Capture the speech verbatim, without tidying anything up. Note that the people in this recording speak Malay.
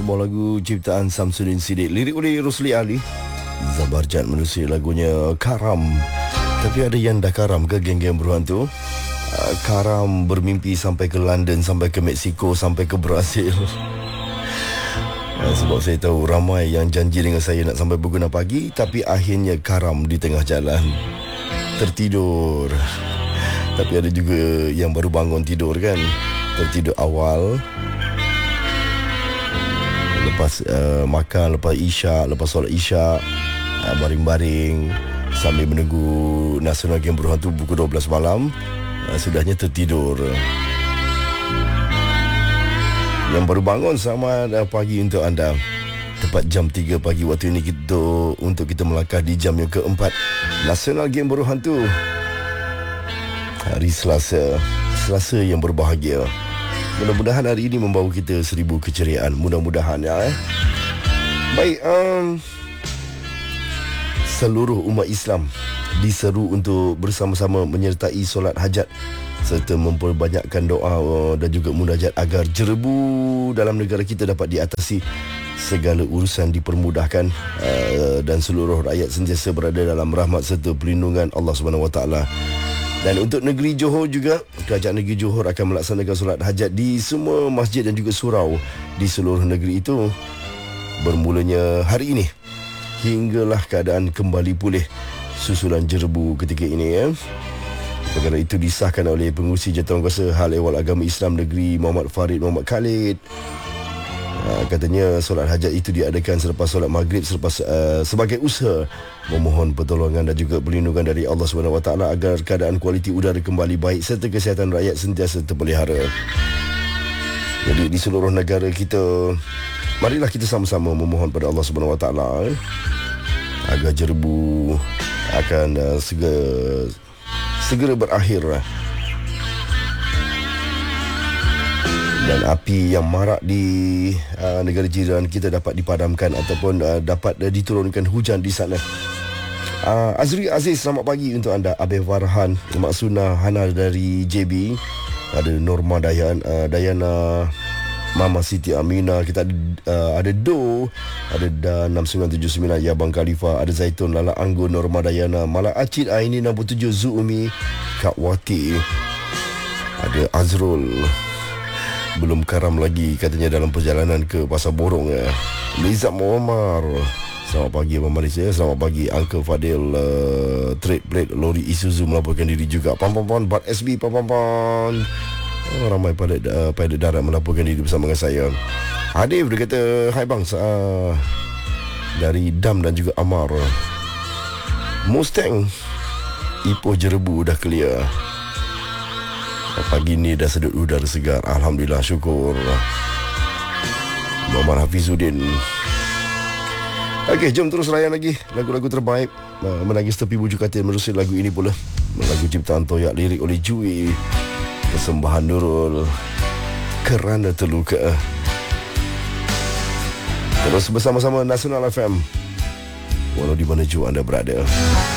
sebuah lagu ciptaan Samsudin Siddiq, lirik oleh Rosli Ali. Zabarjat menulis lagunya Karam. Tapi ada yang dah karam ke geng-geng berhantu? Uh, karam bermimpi sampai ke London, sampai ke Mexico, sampai ke Brazil. Uh, sebab saya tahu ramai yang janji dengan saya nak sampai berguna pagi, tapi akhirnya karam di tengah jalan, tertidur. Tapi ada juga yang baru bangun tidur kan, tertidur awal, lepas uh, makan, lepas isyak, lepas solat isyak, uh, baring-baring sambil menunggu Nasional Game Berhantu pukul dua belas malam, uh, sudahnya tertidur. Yang baru bangun, selamat uh, pagi untuk anda. Tepat jam tiga pagi waktu ini kita, untuk kita melangkah di jam yang keempat Nasional Game Berhantu. Hari Selasa, Selasa yang berbahagia. Mudah-mudahan hari ini membawa kita seribu keceriaan. Mudah-mudahan ya eh. Baik, um, seluruh umat Islam diseru untuk bersama-sama menyertai solat hajat serta memperbanyakkan doa dan juga munajat agar jerebu dalam negara kita dapat diatasi, segala urusan dipermudahkan, uh, dan seluruh rakyat sentiasa berada dalam rahmat serta perlindungan Allah Subhanahu Wa Taala. Dan untuk negeri Johor juga, Kerajaan Negeri Johor akan melaksanakan solat hajat di semua masjid dan juga surau di seluruh negeri itu bermulanya hari ini, hinggalah keadaan kembali pulih susulan jerebu ketika ini ya. Perkara itu disahkan oleh Pengerusi Jawatankuasa Hal Ehwal Agama Islam Negeri Muhammad Farid Muhammad Khalid. Ha, katanya solat hajat itu diadakan selepas solat maghrib, selepas uh, sebagai usaha memohon pertolongan dan juga perlindungan dari Allah Subhanahu Wa Taala agar keadaan kualiti udara kembali baik serta kesihatan rakyat sentiasa terpelihara. Jadi di seluruh negara kita, marilah kita sama-sama memohon pada Allah Subhanahu Wa Taala eh, agar jerebu akan uh, segera segera berakhir. Dan api yang marak di uh, negara jiran kita dapat dipadamkan ataupun uh, dapat uh, diturunkan hujan di sana. Uh, Azri Aziz, selamat pagi untuk anda. Abel Farhan, Maksuna Hana dari J B. Ada Norma Dayan, uh, Dayana, Mama Siti Amina. Kita ada, uh, ada Do, ada Da enam sembilan tujuh sembilan, Yabang Khalifa, ada Zaitun, Lala Anggun, Norma Dayana, Mala Acid, Aini enam puluh tujuh, Zuumi, Kak Wati. Ada Azrul, belum karam lagi katanya dalam perjalanan ke Pasar Borong ya. Lizat Muammar, selamat pagi Abang Malaysia. Selamat pagi Uncle Fadil, uh, Trade Plate Lori Isuzu melaporkan diri juga. Pam pam pam, Bat S B, pam pam pam. Oh, ramai pilot, uh, pilot darat melaporkan diri bersama dengan saya. Hadif dia kata, hai bang, uh, dari Dam dan juga Amar. Mustang Ipoh Jerebu dah clear. Pagi ni dah sedut udara segar, alhamdulillah, syukur. Muhammad Hafizuddin. Okey, jom terus layan lagi lagu-lagu terbaik. Menangis tepi bujuk katil menerusi lagu ini pula, lagu ciptaan Toyak, lirik oleh Jui, persembahan Nurul, Kerana Terluka. Terus bersama-sama Nasional F M, walau di mana jua anda berada.